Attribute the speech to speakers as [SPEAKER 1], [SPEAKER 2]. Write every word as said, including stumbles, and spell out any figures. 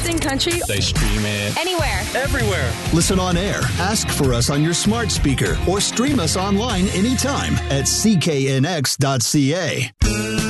[SPEAKER 1] sing country.
[SPEAKER 2] They stream it
[SPEAKER 1] Anywhere.
[SPEAKER 2] everywhere.
[SPEAKER 3] Listen on air, ask for us on your smart speaker, or stream us online anytime at c k n x dot c a.